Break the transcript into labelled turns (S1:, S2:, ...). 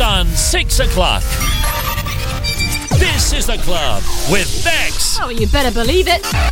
S1: on 6 o'clock. This is The Club with Bex.
S2: Oh, you better believe it.